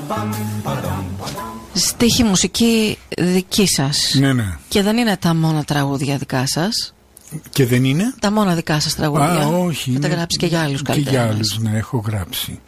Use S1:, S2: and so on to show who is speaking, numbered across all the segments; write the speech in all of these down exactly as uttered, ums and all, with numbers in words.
S1: Στίχη, μουσική δική σας.
S2: Ναι, ναι.
S1: Και δεν είναι τα μόνα τραγούδια δικά σας.
S2: Και δεν είναι
S1: τα μόνα δικά σας τραγούδια.
S2: Α, όχι.
S1: Θα τα γράψει και για άλλους καλλιτέχνες.
S2: Και για άλλους, ναι, έχω γράψει.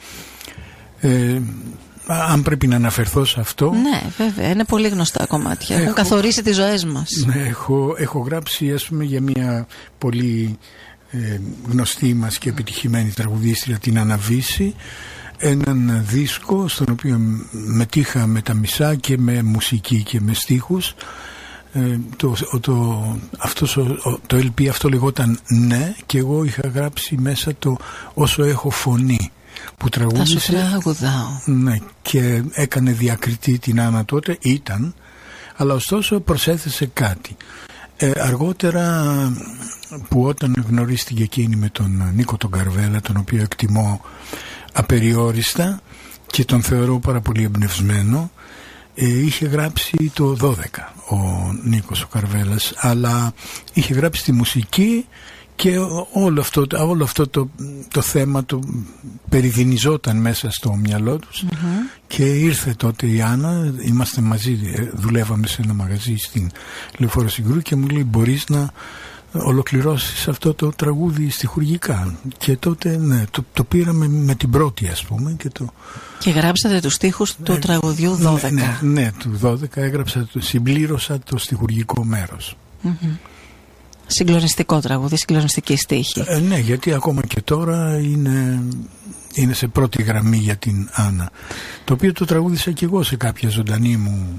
S2: Ε, αν πρέπει να αναφερθώ σε αυτό.
S1: Ναι, βέβαια, είναι πολύ γνωστά κομμάτια. Έχω, Έχουν καθορίσει τις ζωές μας.
S2: Ναι, έχω, έχω γράψει, ας πούμε, για μια πολύ ε, γνωστή μας και επιτυχημένη τραγουδίστρια, την Αναβίση, έναν δίσκο στον οποίο μετήχα με τα μισά και με μουσική και με στίχους. Ε, το, το, αυτός, το ελ πι αυτό λεγόταν «Ναι», και εγώ είχα γράψει μέσα το «Όσο έχω φωνή», που τραγούδισε.
S1: Θα σου τραγουδάω.
S2: Ναι, και έκανε διακριτή την Άννα τότε, ήταν, αλλά ωστόσο προσέθεσε κάτι. Ε, αργότερα, που όταν γνωρίστηκε εκείνη με τον Νίκο τον Καρβέλα, τον οποίο εκτιμώ απεριόριστα και τον θεωρώ πάρα πολύ εμπνευσμένο, ε, είχε γράψει το δώδεκα ο Νίκος ο Καρβέλας, αλλά είχε γράψει τη μουσική και όλο αυτό, όλο αυτό το, το θέμα το περιδυνιζόταν μέσα στο μυαλό τους. Mm-hmm. Και ήρθε τότε η Άννα, είμαστε μαζί, δουλεύαμε σε ένα μαγαζί στην Λεωφόρο Συγκρού, και μου λέει «Μπορείς να ολοκληρώσεις αυτό το τραγούδι στιχουργικά?» Και τότε ναι, το, το πήραμε με την πρώτη, ας πούμε, και, το...
S1: και γράψατε τους στίχους του ναι, τραγουδιού δώδεκα.
S2: Ναι, ναι, ναι, του δώδεκα έγραψα, συμπλήρωσα το στιχουργικό μέρος.
S1: Mm-hmm. Συγκλονιστικό τραγούδι, συγκλονιστική στίχη.
S2: Ε, ναι, γιατί ακόμα και τώρα είναι, είναι σε πρώτη γραμμή για την Άννα, το οποίο το τραγούδισα και εγώ σε κάποια ζωντανή μου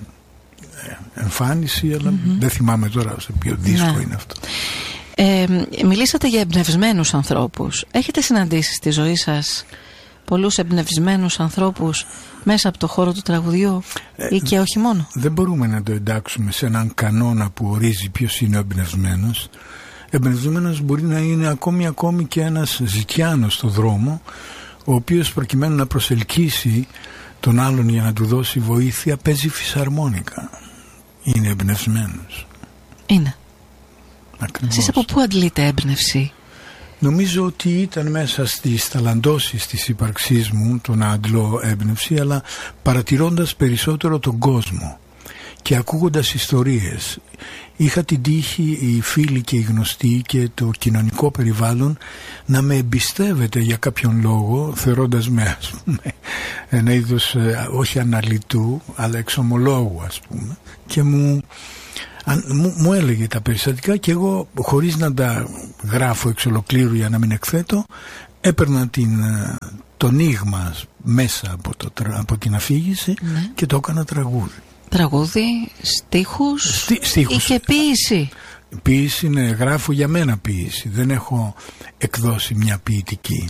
S2: εμφάνιση, αλλά mm-hmm. δεν θυμάμαι τώρα σε ποιο δίσκο ναι. είναι αυτό.
S1: Ε, μιλήσατε για εμπνευσμένους ανθρώπους. Έχετε συναντήσει στη ζωή σας πολλούς εμπνευσμένους ανθρώπους μέσα από το χώρο του τραγουδιού ε, ή και όχι μόνο?
S2: Δεν μπορούμε να το εντάξουμε σε έναν κανόνα που ορίζει ποιος είναι ο εμπνευσμένος. Εμπνευσμένος μπορεί να είναι ακόμη ακόμη και ένας ζητιάνος στο δρόμο, ο οποίος προκειμένου να προσελκύσει τον άλλον για να του δώσει βοήθεια παίζει φυσαρμόνικα. Είναι εμπνευσμένος.
S1: Είναι.
S2: Ακριβώς.
S1: Εσείς από πού αντλείτε έμπνευση?
S2: Νομίζω ότι ήταν μέσα στις ταλαντώσεις της ύπαρξής μου το να αντλώ έμπνευση, αλλά παρατηρώντας περισσότερο τον κόσμο και ακούγοντας ιστορίες. Είχα την τύχη οι φίλοι και οι γνωστοί και το κοινωνικό περιβάλλον να με εμπιστεύεται για κάποιον λόγο, θεωρώντας με, ας πούμε, ένα είδος όχι αναλυτού αλλά εξομολόγου, ας πούμε, και μου, αν, μου, μου έλεγε τα περιστατικά, και εγώ, χωρίς να τα γράφω εξ ολοκλήρου για να μην εκθέτω, έπαιρνα την, το νίγμα μέσα από, το, από την αφήγηση ναι. και το έκανα τραγούδι. Τραγούδι, στίχους, Στι, στίχους.
S1: Ή και ποίηση?
S2: Ποίηση, ναι, γράφω για μένα ποίηση. Δεν έχω εκδώσει μια ποιητική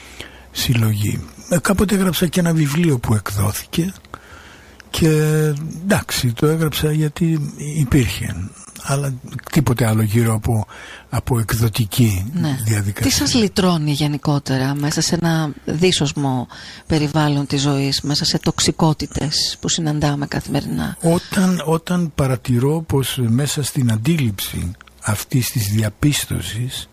S2: συλλογή. Ε, κάποτε έγραψα και ένα βιβλίο που εκδόθηκε και εντάξει, το έγραψα γιατί υπήρχε, αλλά τίποτε άλλο γύρω από, από εκδοτική ναι. διαδικασία.
S1: Τι σας λυτρώνει γενικότερα μέσα σε ένα δύσοσμο περιβάλλον της ζωής, μέσα σε τοξικότητες που συναντάμε καθημερινά?
S2: Όταν, όταν παρατηρώ πως μέσα στην αντίληψη αυτής της διαπίστωσης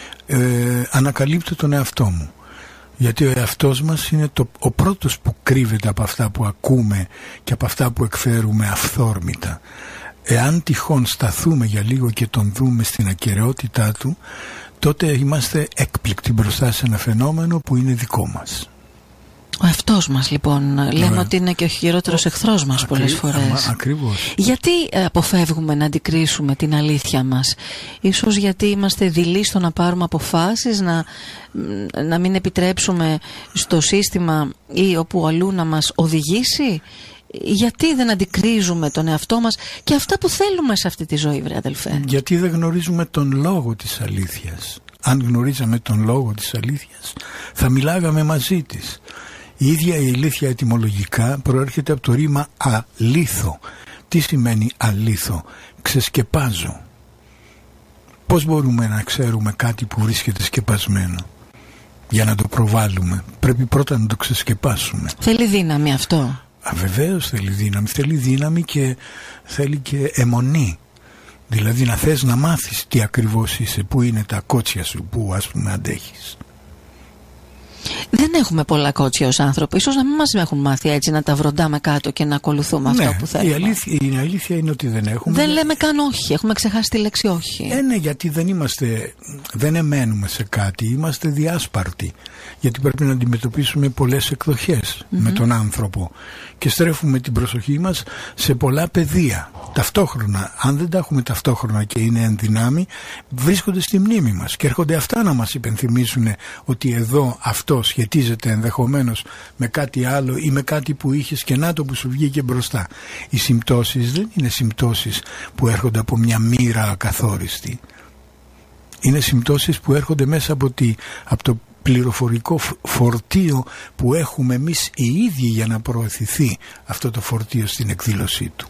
S2: ε, ανακαλύπτω τον εαυτό μου. Γιατί ο εαυτός μας είναι το, ο πρώτος που κρύβεται από αυτά που ακούμε και από αυτά που εκφέρουμε αυθόρμητα. Εάν τυχόν σταθούμε για λίγο και τον δούμε στην ακεραιότητά του, τότε είμαστε έκπληκτοι μπροστά σε ένα φαινόμενο που είναι δικό μας.
S1: Ο εαυτός μας, λοιπόν, λέμε yeah. ότι είναι και ο χειρότερος εχθρός μας Ακρι... πολλές φορές.
S2: Α, ακριβώς.
S1: Γιατί αποφεύγουμε να αντικρίσουμε την αλήθεια μας? Ίσως γιατί είμαστε δειλοί στο να πάρουμε αποφάσεις, να, να μην επιτρέψουμε στο σύστημα ή όπου αλλού να μας οδηγήσει? Γιατί δεν αντικρίζουμε τον εαυτό μας και αυτά που θέλουμε σε αυτή τη ζωή, βρε αδελφέ?
S2: Γιατί δεν γνωρίζουμε τον λόγο της αλήθειας. Αν γνωρίζαμε τον λόγο της αλήθειας, θα μιλάγαμε μαζί της. Η ίδια η αλήθεια ετυμολογικά προέρχεται από το ρήμα αλήθω. Τι σημαίνει αλήθω? Ξεσκεπάζω. Πώς μπορούμε να ξέρουμε κάτι που βρίσκεται σκεπασμένο? Για να το προβάλλουμε πρέπει πρώτα να το ξεσκεπάσουμε.
S1: Θέλει δύναμη αυτό.
S2: Α, βεβαίως θέλει δύναμη. Θέλει δύναμη και θέλει και αιμονή. Δηλαδή να θες να μάθεις τι ακριβώς είσαι, πού είναι τα κότσια σου, πού ας πούμε αντέχεις.
S1: Δεν έχουμε πολλά κότσια ως άνθρωποι. Ίσως να μην μας έχουν μάθει έτσι να τα βροντάμε κάτω και να ακολουθούμε
S2: ναι,
S1: αυτό που θέλουμε.
S2: Η αλήθεια, η αλήθεια είναι ότι δεν έχουμε.
S1: Δεν λέμε καν όχι. Έχουμε ξεχάσει τη λέξη όχι.
S2: Ε, ναι, γιατί δεν είμαστε, δεν εμένουμε σε κάτι. Είμαστε διάσπαρτοι. Γιατί πρέπει να αντιμετωπίσουμε πολλές εκδοχές mm-hmm. με τον άνθρωπο. Και στρέφουμε την προσοχή μας σε πολλά πεδία. Ταυτόχρονα, αν δεν τα έχουμε ταυτόχρονα και είναι εν δυνάμει, βρίσκονται στη μνήμη μας. Και έρχονται αυτά να μας υπενθυμίσουν ότι εδώ αυτό σχετίζεται ενδεχομένως με κάτι άλλο ή με κάτι που είχες και να το που σου βγήκε μπροστά. Οι συμπτώσεις δεν είναι συμπτώσεις που έρχονται από μια μοίρα ακαθόριστη. Είναι συμπτώσεις που έρχονται μέσα από, τη, από το πληροφορικό φορτίο που έχουμε εμείς οι ίδιοι για να προωθηθεί αυτό το φορτίο στην εκδήλωσή του.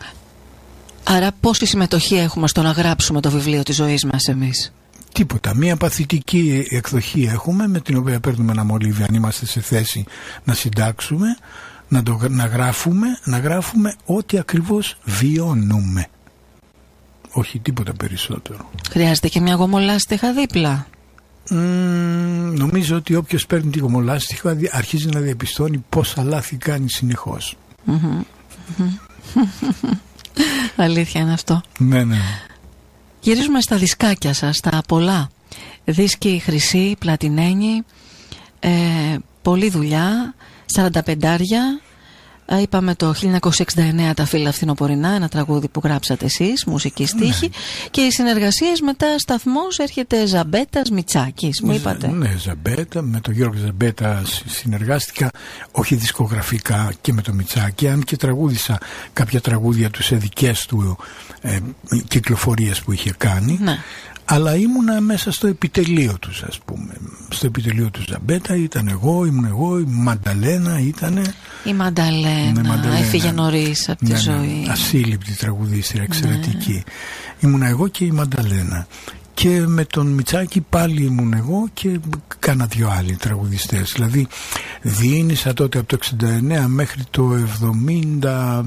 S1: Άρα πόση συμμετοχή έχουμε στο να γράψουμε το βιβλίο της ζωής μας εμείς?
S2: Τίποτα. Μία παθητική εκδοχή έχουμε με την οποία παίρνουμε ένα μολύβι αν είμαστε σε θέση να συντάξουμε, να, το, να γράφουμε, να γράφουμε ό,τι ακριβώς βιώνουμε. Όχι τίποτα περισσότερο.
S1: Χρειάζεται και μια γομολάστιχα δίπλα.
S2: Mm, νομίζω ότι όποιος παίρνει τη γομολάστιχα αρχίζει να διαπιστώνει πόσα λάθη κάνει συνεχώς.
S1: Mm-hmm. Mm-hmm. Αλήθεια είναι αυτό.
S2: Ναι, ναι.
S1: Γυρίζουμε στα δισκάκια σας, τα πολλά. Δίσκοι χρυσή, πλατινένοι, ε, πολλή δουλειά, σαρανταπεντάρια. Είπαμε το χίλια εννιακόσια εξήντα εννέα τα φύλλα φθινοπορεινά, ένα τραγούδι που γράψατε εσείς, μουσική στίχη. Ναι. Και οι συνεργασίες μετά σταθμός έρχεται Ζαμπέτας Μητσάκης, μου είπατε.
S2: Ναι, Ζαμπέτα, με τον Γιώργο Ζαμπέτα συνεργάστηκα, όχι δισκογραφικά και με τον Μητσάκη, αν και τραγούδισα κάποια τραγούδια του σε δικές του ε, κυκλοφορίες που είχε κάνει. Ναι. Αλλά ήμουνα μέσα στο επιτελείο τους, ας πούμε. Στο επιτελείο του Ζαμπέτα ήταν εγώ, ήμουν εγώ, η Μανταλένα ήτανε.
S1: Η Μανταλένα, ναι, Μανταλένα. Έφυγε νωρίς από τη ναι, ζωή.
S2: Ναι, ασύλληπτη τραγουδίστρια, εξαιρετική. Ναι. Ήμουνα εγώ και η Μανταλένα. Και με τον Μητσάκη πάλι ήμουν εγώ και κάνα δυο άλλοι τραγουδιστές. Δηλαδή διήνυσα τότε από το εξήντα εννέα μέχρι το εβδομήντα...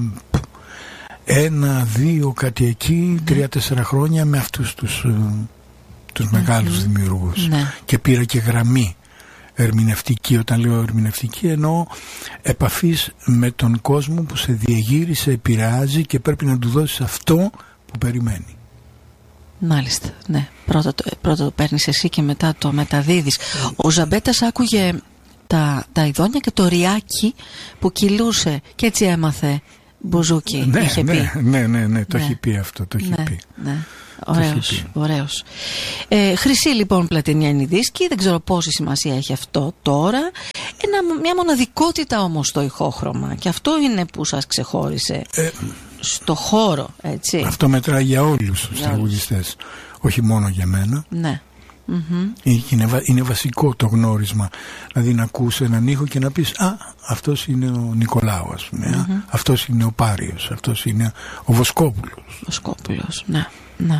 S2: Ένα, δύο, κάτι εκεί, τρία-τέσσερα χρόνια με αυτούς τους, τους μεγάλους mm-hmm. δημιουργούς. Ναι. Και πήρα και γραμμή ερμηνευτική. Όταν λέω ερμηνευτική εννοώ επαφής με τον κόσμο που σε διεγείρισε, επηρεάζει και πρέπει να του δώσεις αυτό που περιμένει.
S1: Μάλιστα, ναι. Πρώτα το, πρώτα το παίρνεις εσύ και μετά το μεταδίδεις. Ο Ζαμπέτας άκουγε τα, τα ειδόνια και το ριάκι που κυλούσε και έτσι έμαθε μπουζούκι,
S2: ναι,
S1: είχε
S2: ναι,
S1: πει.
S2: Ναι, ναι, ναι, το ναι. έχει πει αυτό, το έχει
S1: ναι,
S2: πει.
S1: Ναι. Ωραίος, ωραίος. Ε, χρυσή λοιπόν πλατινιανή δίσκη, δεν ξέρω πόση σημασία έχει αυτό τώρα. Ένα, μια μοναδικότητα όμως στο ηχόχρωμα και αυτό είναι που σας ξεχώρισε ε, στο χώρο, έτσι.
S2: Αυτό μετράει για όλους τους τραγουδιστές, όχι μόνο για μένα.
S1: Ναι.
S2: Mm-hmm. Είναι, είναι βασικό το γνώρισμα. Δηλαδή να ακούς έναν ήχο και να πεις α, αυτός είναι ο Νικολάου, ας πούμε, mm-hmm. αυτός είναι ο Πάριος, αυτός είναι ο Βοσκόπουλος.
S1: Βοσκόπουλος, ναι, ναι.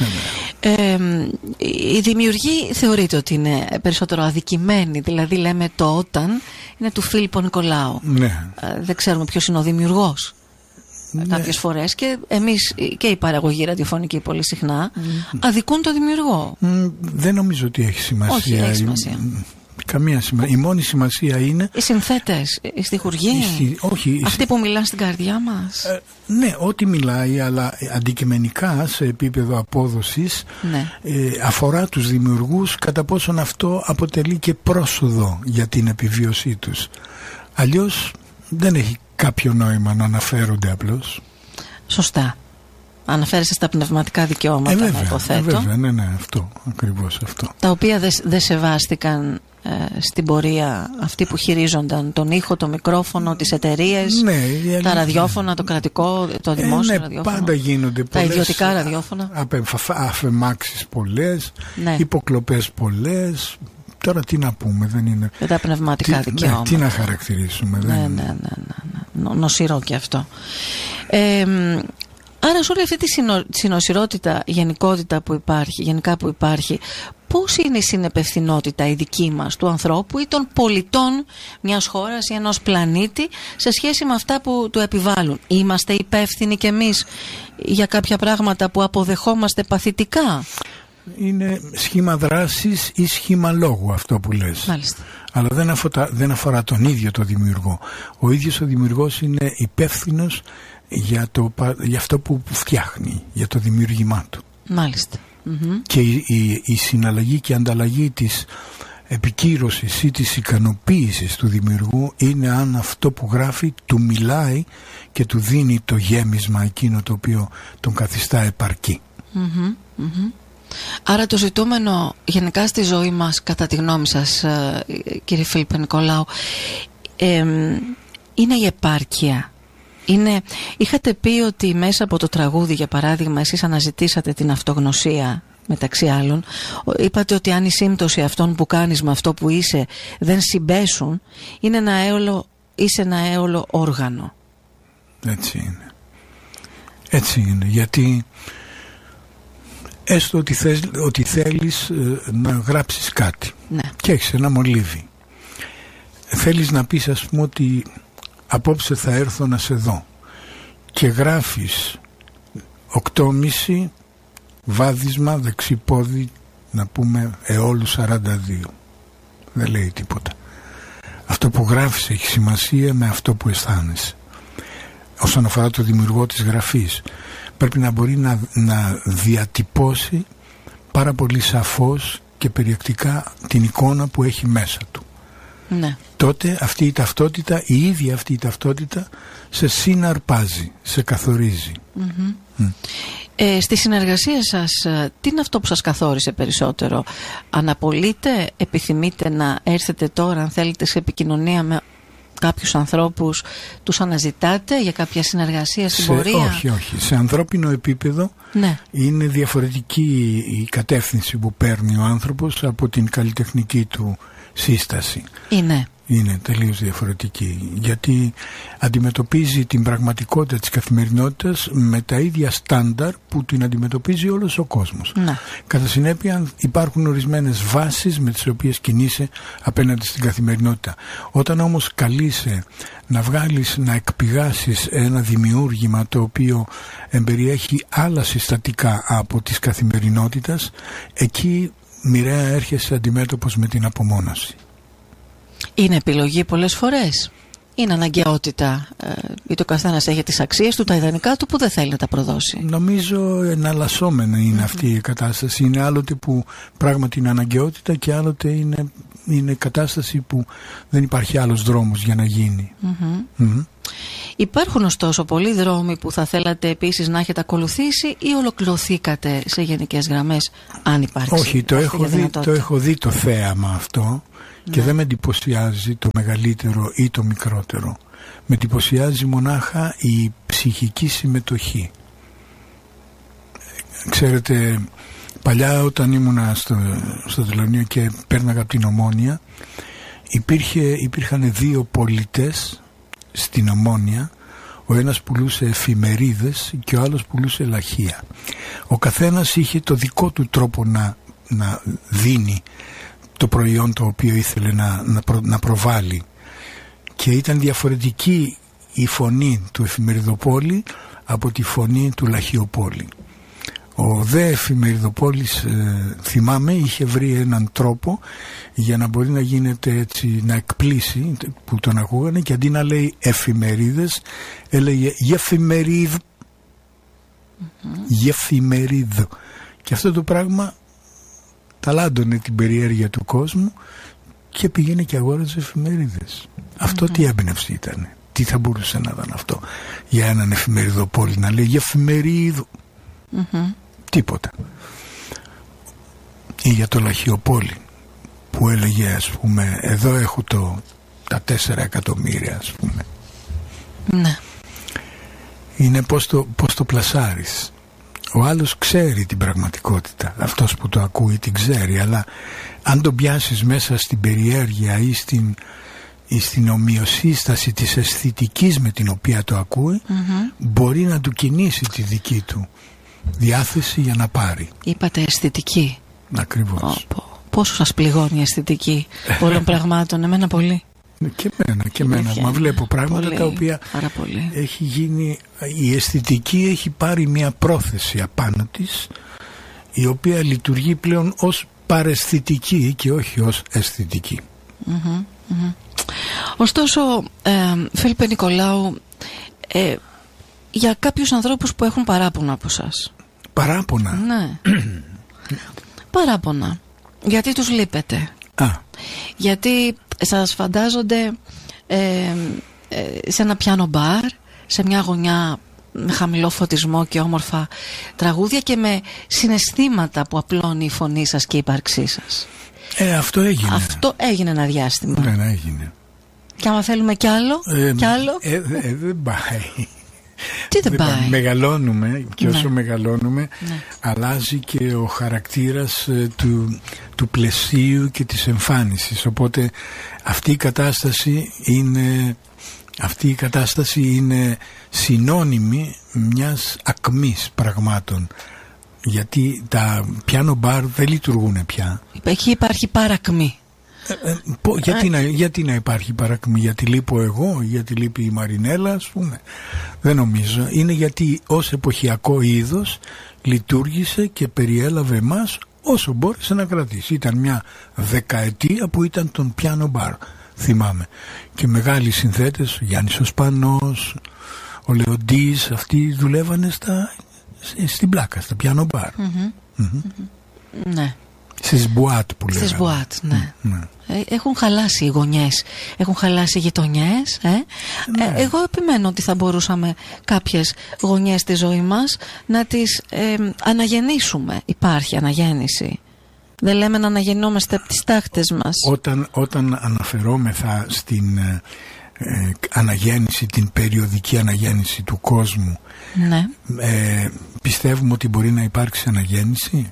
S1: Ε, οι δημιουργοί θεωρείται ότι είναι περισσότερο αδικημένοι. Δηλαδή λέμε το όταν είναι του Φίλιππο Νικολάου.
S2: Ναι.
S1: ε, Δεν ξέρουμε ποιος είναι ο δημιουργός. Ναι. Κάποιες φορές και εμείς και η παραγωγή ραδιοφωνική πολύ συχνά mm. αδικούν το δημιουργό.
S2: Mm, δεν νομίζω ότι έχει σημασία.
S1: Όχι, έχει σημασία.
S2: Η, καμία σημασία. Η μόνη σημασία είναι
S1: οι συνθέτες, οι στιχουργοί,
S2: οι, όχι,
S1: αυτοί
S2: οι,
S1: που μιλάνε στην καρδιά μας.
S2: ε, Ναι, ό,τι μιλάει, αλλά αντικειμενικά σε επίπεδο απόδοσης
S1: ναι.
S2: ε, αφορά τους δημιουργούς κατά πόσον αυτό αποτελεί και πρόσοδο για την επιβίωσή τους. Αλλιώς δεν έχει κάποιο νόημα να αναφέρονται απλώς.
S1: Σωστά. Αναφέρεσαι στα πνευματικά δικαιώματα,
S2: ε, βέβαια,
S1: να υποθέτω.
S2: Ε, βέβαια, ναι, ναι, αυτό, ακριβώς αυτό.
S1: Τα οποία δεν δε σεβάστηκαν ε, στην πορεία αυτοί που χειρίζονταν τον ήχο, το μικρόφωνο, τις εταιρείες,
S2: ναι,
S1: τα ραδιόφωνα, το κρατικό, το δημόσιο
S2: ε, ναι,
S1: ραδιόφωνο.
S2: Πάντα γίνονται
S1: τα
S2: πολλές,
S1: ιδιωτικά ραδιόφωνα.
S2: Αφεμάξεις πολλές,
S1: ναι.
S2: υποκλοπές πολλές. Τώρα τι να πούμε, δεν είναι.
S1: Με τα πνευματικά
S2: τι,
S1: δικαιώματα.
S2: Ναι, τι να χαρακτηρίσουμε,
S1: ναι,
S2: δεν
S1: ναι,
S2: είναι.
S1: ναι, ναι, ναι. Νοσηρό και αυτό. Ε, άρα σε όλη αυτή τη συνο, συνοσηρότητα, γενικότητα που υπάρχει, γενικά που υπάρχει, πώς είναι η συνεπευθυνότητα η δική μας, του ανθρώπου ή των πολιτών μιας χώρας ή ενός πλανήτη σε σχέση με αυτά που του επιβάλλουν? Είμαστε υπεύθυνοι κι εμείς για κάποια πράγματα που αποδεχόμαστε παθητικά?
S2: είναι σχήμα δράσης ή σχήμα λόγου αυτό που λες.
S1: Μάλιστα.
S2: Αλλά δεν αφορά, δεν αφορά τον ίδιο το δημιουργό. Ο ίδιος ο δημιουργός είναι υπεύθυνος για, το, για αυτό που φτιάχνει, για το δημιούργημά του.
S1: Μάλιστα. Mm-hmm.
S2: Και η, η, η συναλλαγή και η ανταλλαγή της επικύρωσης ή της ικανοποίησης του δημιουργού είναι αν αυτό που γράφει του μιλάει και του δίνει το γέμισμα εκείνο το οποίο τον καθιστά επαρκή.
S1: Mm-hmm. Mm-hmm. Άρα το ζητούμενο γενικά στη ζωή μας, κατά τη γνώμη σας, κύριε Φίλιππε Νικολάου, ε, είναι η επάρκεια. Είναι, είχατε πει ότι μέσα από το τραγούδι, για παράδειγμα, εσείς αναζητήσατε την αυτογνωσία, μεταξύ άλλων. Είπατε ότι αν η σύμπτωση αυτών που κάνεις με αυτό που είσαι δεν συμπέσουν, είναι ένα έολο, είσαι ένα έολο όργανο.
S2: Έτσι είναι. Έτσι είναι, γιατί έστω ότι, θες, ότι θέλεις ε, να γράψεις κάτι,
S1: ναι, και
S2: έχεις ένα μολύβι. Θέλεις να πεις, ας πούμε, ότι απόψε θα έρθω να σε δω και γράφεις οκτώμιση βάδισμα δεξιπόδι, να πούμε αιώλου σαράντα δύο. Δεν λέει τίποτα. Αυτό που γράφεις έχει σημασία με αυτό που αισθάνεσαι. Όσον αφορά το δημιουργό της γραφής, πρέπει να μπορεί να, να διατυπώσει πάρα πολύ σαφώς και περιεκτικά την εικόνα που έχει μέσα του.
S1: Ναι.
S2: Τότε αυτή η ταυτότητα, η ίδια αυτή η ταυτότητα σε συναρπάζει, σε καθορίζει.
S1: Mm-hmm. Mm. Ε, στη συνεργασία σας, τι είναι αυτό που σας καθόρισε περισσότερο? Αναπολείτε, επιθυμείτε να έρθετε τώρα, αν θέλετε, σε επικοινωνία με κάποιους ανθρώπους, τους αναζητάτε για κάποια συνεργασία στην
S2: σε,
S1: πορεία?
S2: Όχι, όχι. Σε ανθρώπινο επίπεδο, ναι, είναι διαφορετική η κατεύθυνση που παίρνει ο άνθρωπος από την καλλιτεχνική του σύσταση.
S1: Είναι.
S2: Είναι τελείως διαφορετική, γιατί αντιμετωπίζει την πραγματικότητα της καθημερινότητας με τα ίδια στάνταρ που την αντιμετωπίζει όλος ο κόσμος.
S1: Ναι.
S2: Κατά συνέπεια υπάρχουν ορισμένες βάσεις με τις οποίες κινείσαι απέναντι στην καθημερινότητα. Όταν όμως καλείσαι να βγάλεις, να εκπηγάσεις ένα δημιούργημα το οποίο εμπεριέχει άλλα συστατικά από της καθημερινότητας, εκεί μοιραία έρχεσαι αντιμέτωπος με την απομόνωση.
S1: Είναι επιλογή πολλές φορές? Είναι αναγκαιότητα? Ε, γιατί ο καθένας έχει τις αξίες του, τα ιδανικά του που δεν θέλει να τα προδώσει.
S2: Νομίζω εναλλασσόμενα είναι mm-hmm. αυτή η κατάσταση. Είναι άλλοτε που πράγματι είναι αναγκαιότητα και άλλοτε είναι, είναι κατάσταση που δεν υπάρχει άλλος δρόμος για να γίνει.
S1: Mm-hmm. Mm-hmm. Υπάρχουν ωστόσο πολλοί δρόμοι που θα θέλατε επίσης να έχετε ακολουθήσει ή ολοκληρωθήκατε σε γενικές γραμμές, αν υπάρξει?
S2: Όχι, το έχω, δει, το έχω δει το θέαμα αυτό. Και
S1: ναι.
S2: δεν με εντυπωσιάζει το μεγαλύτερο ή το μικρότερο. Με εντυπωσιάζει μονάχα η ψυχική συμμετοχή. Ξέρετε, παλιά όταν ήμουνα στο, στο Τελωνείο και πέρναγα από την Ομόνια, υπήρχε, υπήρχαν δύο πολιτές στην Ομόνια. Ο ένας πουλούσε εφημερίδες και ο άλλος πουλούσε λαχεία. Ο καθένας είχε το δικό του τρόπο να, να δίνει το προϊόν το οποίο ήθελε να, να, προ, να προβάλλει, και ήταν διαφορετική η φωνή του εφημεριδοπόλη από τη φωνή του λαχιοπόλη. Ο δε εφημεριδοπόλης, ε, θυμάμαι, είχε βρει έναν τρόπο για να μπορεί να γίνεται έτσι, να εκπλήσει που τον ακούγανε, και αντί να λέει εφημερίδες έλεγε γεφημερίδ, mm-hmm. γεφημερίδ, και αυτό το πράγμα ταλάντωνε την περιέργεια του κόσμου και πήγαινε και αγόραζε εφημερίδες. Mm-hmm. Αυτό τι έμπνευση ήταν? Τι θα μπορούσε να ήταν αυτό για έναν εφημεριδοπόλη να λέει εφημερίδου?
S1: Mm-hmm.
S2: Τίποτα. Ή για το λαχιοπόλη που έλεγε, ας πούμε, εδώ έχω το, τα τέσσερα εκατομμύρια, ας πούμε.
S1: Ναι.
S2: Είναι πώς το, πώς το πλασάρεις. Ο άλλος ξέρει την πραγματικότητα, αυτός που το ακούει την ξέρει, αλλά αν το πιάσεις μέσα στην περιέργεια ή στην, ή στην ομοιοσύσταση της αισθητικής με την οποία το ακούει, mm-hmm. μπορεί να του κινήσει τη δική του διάθεση για να πάρει.
S1: Είπατε αισθητική.
S2: Ακριβώς.
S1: Oh, πόσο σας πληγώνει η αισθητική πολλών πραγμάτων? Εμένα πολύ.
S2: Και εμένα, και εμένα. Μα βλέπω πράγματα πολύ, τα οποία έχει γίνει, η αισθητική έχει πάρει μια πρόθεση απάνω της, η οποία λειτουργεί πλέον ως παραισθητική και όχι ως αισθητική.
S1: Mm-hmm, mm-hmm. Ωστόσο, ε, Φίλιππε Νικολάου, ε, για κάποιους ανθρώπους που έχουν παράπονα από σας.
S2: Παράπονα?
S1: Ναι. Παράπονα. Γιατί τους λείπετε?
S2: Α.
S1: Γιατί σας φαντάζονται ε, ε, σε ένα πιάνο μπαρ, σε μια γωνιά με χαμηλό φωτισμό και όμορφα τραγούδια και με συναισθήματα που απλώνει η φωνή σας και η ύπαρξή σας.
S2: Ε, αυτό έγινε.
S1: Αυτό έγινε ένα διάστημα.
S2: Ναι, ναι, έγινε.
S1: Και άμα θέλουμε κι άλλο,
S2: ε,
S1: κι άλλο.
S2: Ε, ε, δεν πάει.
S1: Τι δεν πάει?
S2: Μεγαλώνουμε και όσο
S1: ναι.
S2: μεγαλώνουμε
S1: ναι.
S2: αλλάζει και ο χαρακτήρας ε, του, του πλαισίου και της εμφάνισης. Οπότε αυτή η κατάσταση είναι, αυτή η κατάσταση είναι συνώνυμη μιας ακμής πραγμάτων. Γιατί τα πιάνο μπαρ δεν λειτουργούν πια.
S1: Εκεί υπάρχει παρακμή.
S2: Ε, ε, πο, γιατί, να, γιατί να υπάρχει παρακμή? Γιατί λείπω εγώ, γιατί λείπει η Μαρινέλα, ας πούμε? Δεν νομίζω. Είναι γιατί ως εποχιακό είδος λειτουργήσε και περιέλαβε εμάς όσο μπόρεσε να κρατήσει. Ήταν μια δεκαετία που ήταν τον πιάνο μπαρ, θυμάμαι. Και μεγάλοι συνθέτες, ο Γιάννης ο Σπανός, ο Λεοντής, αυτοί δουλεύανε στα, στην πλάκα, στα πιάνο μπαρ.
S1: Mm-hmm. Mm-hmm. Mm-hmm. Ναι.
S2: Στις μπουάτ που λέγανε.
S1: Στις μπουάτ, ναι.
S2: ναι.
S1: Ε, έχουν χαλάσει οι γωνιές, έχουν χαλάσει οι γειτονιές. Ε.
S2: Ναι.
S1: Ε, εγώ επιμένω ότι θα μπορούσαμε κάποιες γωνιές στη ζωή μας να τις ε, αναγεννήσουμε. Υπάρχει αναγέννηση. Δεν λέμε να αναγεννόμαστε από τις τάχτες μας.
S2: Όταν, όταν αναφερόμεθα στην ε, ε, αναγέννηση, την περιοδική αναγέννηση του κόσμου,
S1: ναι.
S2: ε, πιστεύουμε ότι μπορεί να υπάρξει αναγέννηση?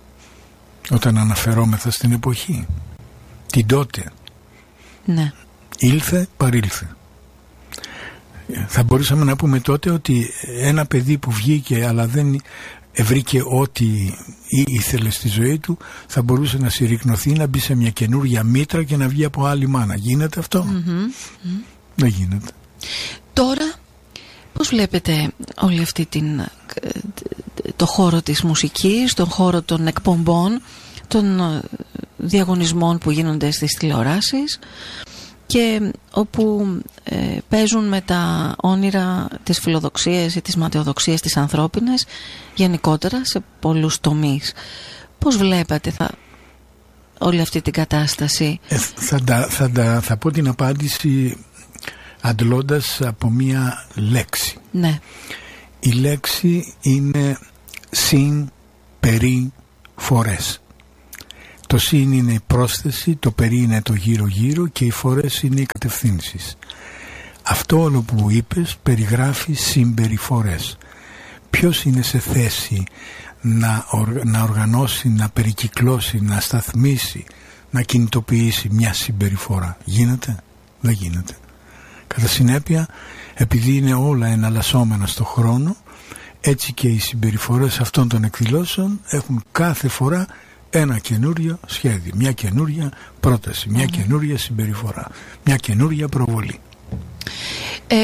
S2: Όταν αναφερόμεθα στην εποχή, την τότε,
S1: ναι.
S2: ήλθε, παρήλθε. Θα μπορούσαμε να πούμε τότε ότι ένα παιδί που βγήκε αλλά δεν βρήκε ό,τι ήθελε στη ζωή του, θα μπορούσε να συρρυκνωθεί, να μπει σε μια καινούργια μήτρα και να βγει από άλλη μάνα. Γίνεται αυτό?
S1: Mm-hmm.
S2: Δεν γίνεται.
S1: Τώρα πώς βλέπετε όλη αυτή την, το χώρο της μουσικής, τον χώρο των εκπομπών, των διαγωνισμών που γίνονται στις τηλεοράσεις και όπου ε, παίζουν με τα όνειρα, τις φιλοδοξίες ή τις ματαιοδοξίες της ανθρώπινες γενικότερα σε πολλούς τομείς? Πώς βλέπετε θα, όλη αυτή την κατάσταση?
S2: Ε, θα, τα, θα, τα, θα πω την απάντηση αντλώντας από μία λέξη.
S1: Ναι.
S2: Η λέξη είναι συν, περί, φορές. Το συν είναι η πρόσθεση, το περί είναι το γύρω γύρω και οι φορές είναι οι κατευθύνσεις. Αυτό όλο που είπες περιγράφει συμπεριφορές. Ποιος είναι σε θέση να, οργ, να οργανώσει, να περικυκλώσει, να σταθμίσει, να κινητοποιήσει μια συμπεριφορά? Γίνεται? Δεν γίνεται. Κατά συνέπεια, επειδή είναι όλα εναλλασσόμενα στο χρόνο, έτσι και οι συμπεριφορές αυτών των εκδηλώσεων έχουν κάθε φορά ένα καινούριο σχέδιο, μια καινούρια πρόταση, μια mm. καινούρια συμπεριφορά, μια καινούρια προβολή.
S1: Ε,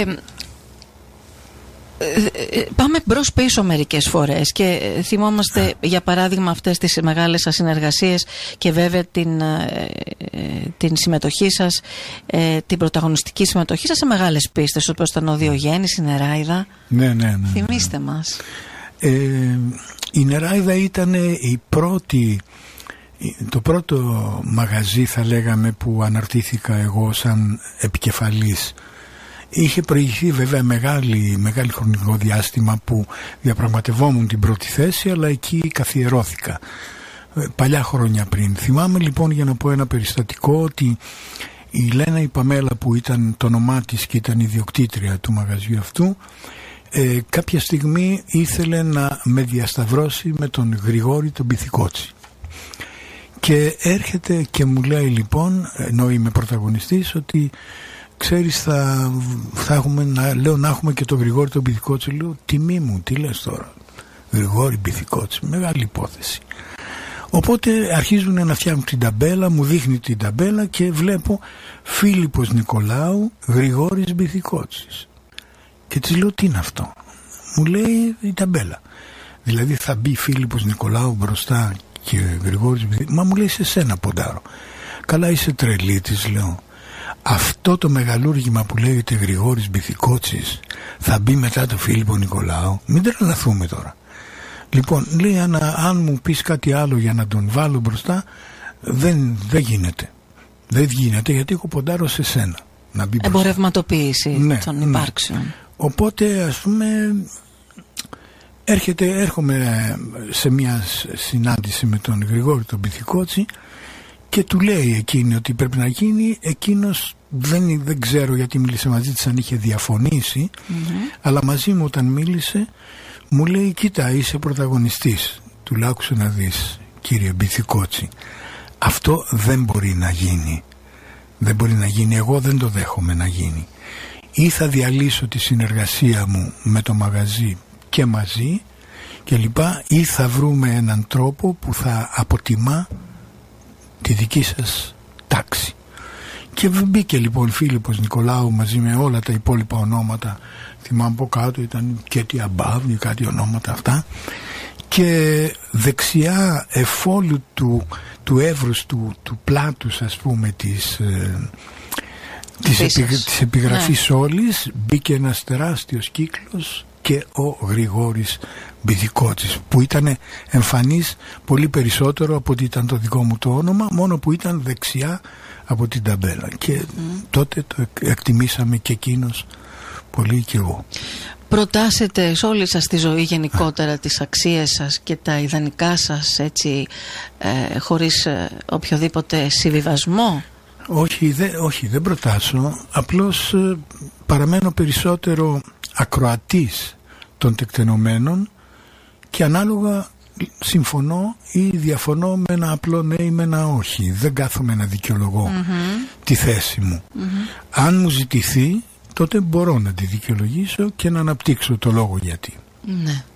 S1: ε, πάμε μπρος πίσω μερικές φορές και θυμόμαστε yeah. για παράδειγμα αυτές τις μεγάλες σας συνεργασίες και βέβαια την, ε, την συμμετοχή σας, ε, την πρωταγωνιστική συμμετοχή σας σε μεγάλες πίστες όπως ήταν ο Διογέννης, η Νεράιδα.
S2: Ναι, ναι, ναι, ναι.
S1: Θυμήστε μας.
S2: Ε, η Νεράιδα ήταν η πρώτη, το πρώτο μαγαζί θα λέγαμε που αναρτήθηκα εγώ σαν επικεφαλής. Είχε προηγηθεί βέβαια μεγάλη, μεγάλη χρονικό διάστημα που διαπραγματευόμουν την πρώτη θέση, αλλά εκεί καθιερώθηκα παλιά χρόνια πριν. Θυμάμαι λοιπόν, για να πω ένα περιστατικό, ότι η Λένα η Παμέλα, που ήταν το όνομά της και ήταν ιδιοκτήτρια του μαγαζιού αυτού, ε, κάποια στιγμή ήθελε να με διασταυρώσει με τον Γρηγόρη τον Πυθικότσι. Και έρχεται και μου λέει λοιπόν, ενώ είμαι πρωταγωνιστής, ότι ξέρεις, θα, θα έχουμε, να, λέω, να έχουμε και τον Γρηγόρη τον Πυθικότσι. Λέω, τιμή μου, τι λες τώρα? Γρηγόρη Πυθικότσι, μεγάλη υπόθεση. Οπότε αρχίζουν να φτιάχνουν την ταμπέλα, μου δείχνει την ταμπέλα και βλέπω Φίλιππος Νικολάου, Γρηγόρης Πυθικότσης. Και της λέω, τι είναι αυτό? Μου λέει, η ταμπέλα. Δηλαδή θα μπει Φίλιππος Νικολάου μπροστά και Γρηγόρης Μπιθικότσης. Μα μου λέει σε σένα ποντάρω. Καλά, είσαι τρελή, της λέω. Αυτό το μεγαλούργημα που λέγεται Γρηγόρης Μπιθικότσης θα μπει μετά το Φίλιππο Νικολάου? Μην τρελαθούμε τώρα. Λοιπόν, λέει, αν, αν μου πεις κάτι άλλο για να τον βάλω μπροστά, δεν, δεν γίνεται. Δεν γίνεται, γιατί έχω ποντάρω σε σένα. Να μπει
S1: εμπορευματοποίηση, ναι, των υπάρξεων. Ναι.
S2: Οπότε, ας πούμε, έρχεται, έρχομαι σε μια συνάντηση με τον Γρηγόρη τον Μπιθικότση και του λέει εκείνη ότι πρέπει να γίνει. Εκείνος δεν, δεν ξέρω, γιατί μίλησε μαζί της, αν είχε διαφωνήσει, mm-hmm. αλλά μαζί μου όταν μίλησε μου λέει, κοίτα, είσαι πρωταγωνιστής. Του λέω, άκουσε να δεις, κύριε Μπιθικότση, αυτό δεν μπορεί να γίνει. Δεν μπορεί να γίνει, εγώ δεν το δέχομαι να γίνει. Ή θα διαλύσω τη συνεργασία μου με το μαγαζί και μαζί και λοιπά, ή θα βρούμε έναν τρόπο που θα αποτιμά τη δική σας τάξη. Και μπήκε λοιπόν Φίλιππος Νικολάου μαζί με όλα τα υπόλοιπα ονόματα. Θυμάμαι από κάτω ήταν Κέτι Αμπάβ, κάτι ονόματα αυτά. Και δεξιά εφόλου του, του εύρους του, του πλάτους, ας πούμε, της, ε, της, επι, της επιγραφής, ναι, όλης, μπήκε ένας τεράστιος κύκλος και ο Γρηγόρης Μπιθικότσης, που ήταν εμφανής πολύ περισσότερο από ότι ήταν το δικό μου το όνομα, μόνο που ήταν δεξιά από την ταμπέλα. Και mm. τότε το εκτιμήσαμε και εκείνος πολύ και εγώ.
S1: Προτάσετε σε όλη σας τη ζωή γενικότερα τις αξίες σας και τα ιδανικά σας, έτσι, ε, χωρίς ε, οποιοδήποτε συμβιβασμό?
S2: Όχι, δε, όχι, δεν προτάσω. Απλώς ε, παραμένω περισσότερο ακροατής των τεκτενομένων και ανάλογα συμφωνώ ή διαφωνώ με ένα απλό ναι ή με ένα όχι. Δεν κάθομαι να δικαιολογώ mm-hmm. τη θέση μου. Mm-hmm. Αν μου ζητηθεί, τότε μπορώ να τη δικαιολογήσω και να αναπτύξω το λόγο γιατί.
S1: Ναι.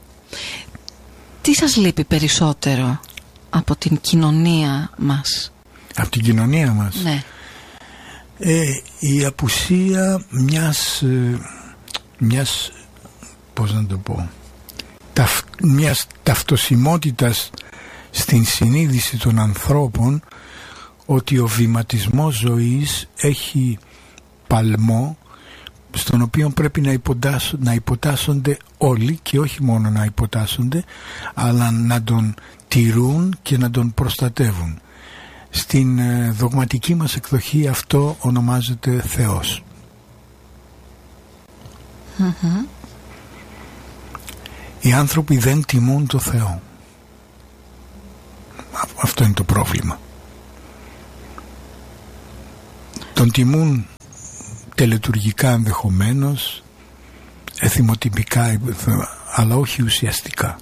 S1: Τι σας λείπει περισσότερο από την κοινωνία μας?
S2: Από την κοινωνία μας?
S1: Ναι.
S2: Ε, η απουσία μιας, ε, μιας, πώς να το πω, ταφ, μιας ταυτοσιμότητας στην συνείδηση των ανθρώπων ότι ο βηματισμός ζωής έχει παλμό στον οποίο πρέπει να, υποτάσσον, να υποτάσσονται όλοι, και όχι μόνο να υποτάσσονται, αλλά να τον τηρούν και να τον προστατεύουν. Στην ε, δογματική μας εκδοχή αυτό ονομάζεται Θεός. Mm-hmm. Οι άνθρωποι δεν τιμούν το Θεό. Αυτό είναι το πρόβλημα. Τον τιμούν τελετουργικά ενδεχομένως, εθιμοτυπικά, αλλά όχι ουσιαστικά.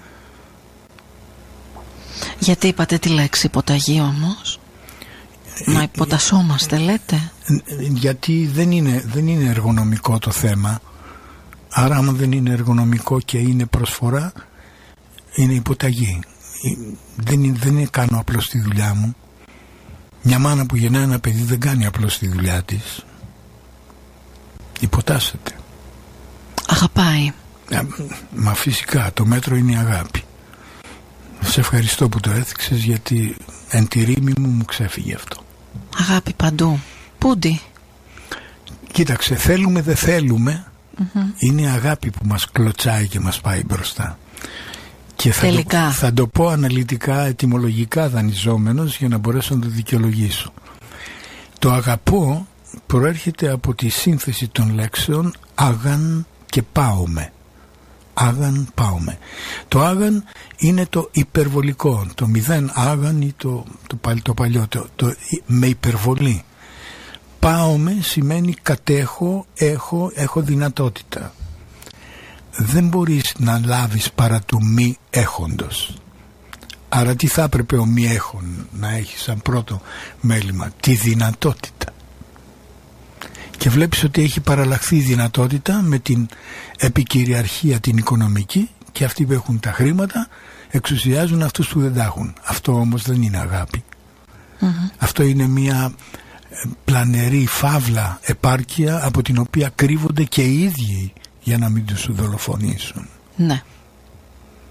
S1: Γιατί είπατε τη λέξη υποταγή όμως? Ε, να υποτασσόμαστε, ε, λέτε?
S2: Γιατί δεν είναι, δεν είναι εργονομικό το θέμα. Άρα άμα δεν είναι εργονομικό και είναι προσφορά, είναι υποταγή. Δεν, δεν είναι, κάνω απλώς τη δουλειά μου. Μια μάνα που γεννά ένα παιδί δεν κάνει απλώς τη δουλειά της. Υποτάσσεται.
S1: Αγαπάει.
S2: Ε, μα φυσικά το μέτρο είναι η αγάπη. Σε ευχαριστώ που το έθιξες, γιατί εν τη ρήμη μου μου ξέφυγε αυτό.
S1: Αγάπη παντού. Πούντι.
S2: Κοίταξε, θέλουμε δεν θέλουμε, mm-hmm. είναι η αγάπη που μας κλωτσάει και μας πάει μπροστά. Και θα το, θα το πω αναλυτικά, ετυμολογικά δανειζόμενος, για να μπορέσω να το δικαιολογήσω. Το αγαπώ προέρχεται από τη σύνθεση των λέξεων άγαν και πάομαι. Άγαν πάομαι. Το άγαν είναι το υπερβολικό, το μηδέν άγαν ή το, το, το παλιό, το, το, με υπερβολή. Πάομαι σημαίνει κατέχω, έχω, έχω δυνατότητα. Δεν μπορείς να λάβεις παρά του μη έχοντος. Άρα τι θα έπρεπε ο μη έχον να έχει σαν πρώτο μέλημα? Τη δυνατότητα. Και βλέπεις ότι έχει παραλλαχθεί η δυνατότητα με την επικυριαρχία την οικονομική, και αυτοί που έχουν τα χρήματα εξουσιάζουν αυτούς που δεν τα έχουν. Αυτό όμως δεν είναι αγάπη. Mm-hmm. Αυτό είναι μια πλανερή φαύλα επάρκεια από την οποία κρύβονται και οι ίδιοι για να μην τους δολοφονήσουν.
S1: Ναι.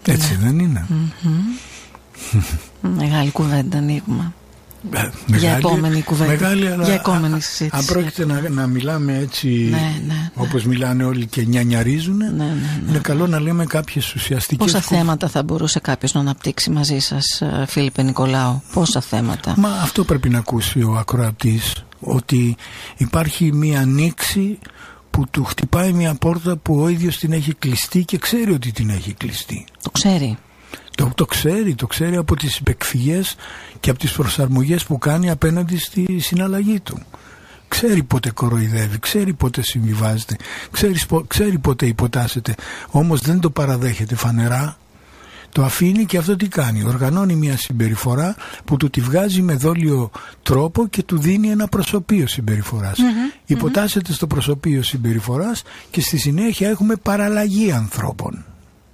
S2: Έτσι ναι. δεν είναι?
S1: Mm-hmm. Μεγάλη κουβέντα ανοίγουμε.
S2: Μεγάλη,
S1: για επόμενη κουβέντα.
S2: Μεγάλη, αλλά
S1: για επόμενη συζήτηση.
S2: Αν πρόκειται να, να μιλάμε έτσι
S1: ναι, ναι, ναι.
S2: όπως μιλάνε όλοι και νιανιαρίζουν, ναι, ναι, ναι. είναι καλό να λέμε κάποιες ουσιαστικές.
S1: Πόσα κου... θέματα θα μπορούσε κάποιος να αναπτύξει μαζί σας, Φίλιππε Νικολάου? Πόσα θέματα?
S2: Μα αυτό πρέπει να ακούσει ο ακροατής, ότι υπάρχει μία νήξη που του χτυπάει μια πόρτα που ο ίδιος την έχει κλειστεί και ξέρει ότι την έχει κλειστεί.
S1: Το ξέρει.
S2: Το, το ξέρει, το ξέρει από τις υπεκφυγές και από τις προσαρμογές που κάνει απέναντι στη συναλλαγή του. Ξέρει πότε κοροϊδεύει, ξέρει πότε συμβιβάζεται, ξέρει, ξέρει πότε υποτάσσεται, όμως δεν το παραδέχεται φανερά. Το αφήνει και αυτό τι κάνει? Οργανώνει μια συμπεριφορά που του τη βγάζει με δόλιο τρόπο και του δίνει ένα προσωπείο συμπεριφοράς. Mm-hmm, υποτάσσεται mm-hmm. στο προσωπείο συμπεριφοράς και στη συνέχεια έχουμε παραλλαγή ανθρώπων.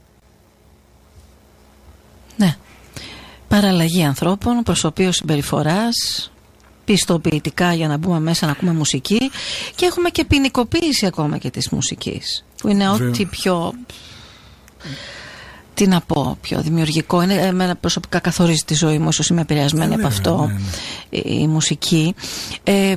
S1: Ναι. Παραλλαγή ανθρώπων, προσωπείο συμπεριφοράς, πιστοποιητικά για να μπούμε μέσα να ακούμε μουσική, και έχουμε και ποινικοποίηση ακόμα και της μουσικής, που είναι Βε... ό,τι πιο... Τι να πω, πιο δημιουργικό. Είναι, εμένα προσωπικά καθορίζει τη ζωή μου, ίσως είμαι επηρεασμένη ε, από αυτό, ναι, ναι. Η, η μουσική. Ε, ε,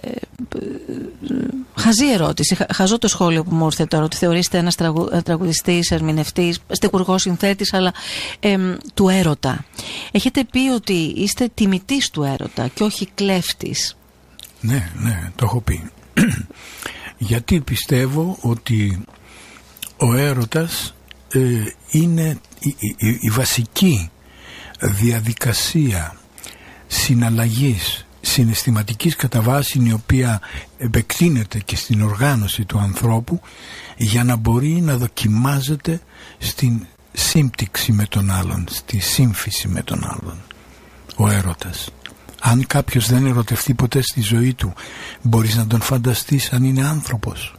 S1: χαζή ερώτηση, χα, χαζό το σχόλιο που μου ήρθε τώρα, ότι θεωρείστε ένας τραγου, τραγουδιστής, ερμηνευτής, στιχουργός, συνθέτης, αλλά ε, του έρωτα. Έχετε πει ότι είστε τιμητής του έρωτα και όχι κλέφτης.
S2: Ναι, ναι, το έχω πει. Γιατί πιστεύω ότι ο έρωτας Ε, είναι η, η, η βασική διαδικασία συναλλαγής συναισθηματικής κατά βάση, η οποία επεκτείνεται και στην οργάνωση του ανθρώπου για να μπορεί να δοκιμάζεται στην σύμπτυξη με τον άλλον, στη σύμφυση με τον άλλον. Ο έρωτας, αν κάποιος δεν ερωτευτεί ποτέ στη ζωή του, μπορείς να τον φανταστείς αν είναι άνθρωπος?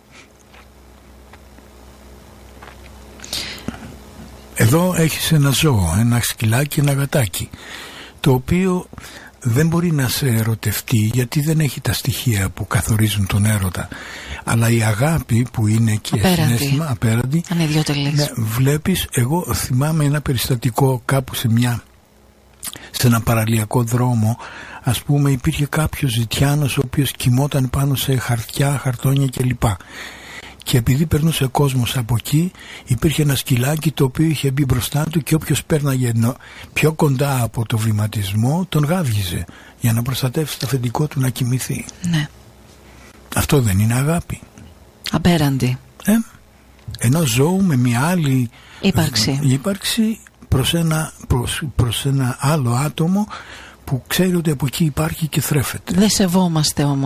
S2: Εδώ έχεις ένα ζώο, ένα σκυλάκι, ένα γατάκι, το οποίο δεν μπορεί να σε ερωτευτεί γιατί δεν έχει τα στοιχεία που καθορίζουν τον έρωτα, αλλά η αγάπη που είναι και συναίσθημα απέραντη, ναι, βλέπεις. Εγώ θυμάμαι ένα περιστατικό κάπου σε μια σε ένα παραλιακό δρόμο, ας πούμε, υπήρχε κάποιος ζητιάνος ο οποίος κοιμόταν πάνω σε χαρτιά, χαρτόνια κλπ. Και επειδή περνούσε κόσμος από εκεί, υπήρχε ένα σκυλάκι το οποίο είχε μπει μπροστά του και όποιος πέρναγε πιο κοντά από το βηματισμό τον γάβγιζε για να προστατεύσει το αφεντικό του να κοιμηθεί.
S1: Ναι.
S2: Αυτό δεν είναι αγάπη?
S1: Απέραντη.
S2: Ε? Ενώ ζώου με μια άλλη
S1: ύπαρξη,
S2: ύπαρξη προς, ένα, προς, προς ένα άλλο άτομο που ξέρει ότι από εκεί υπάρχει και θρέφεται.
S1: Δεν σεβόμαστε όμως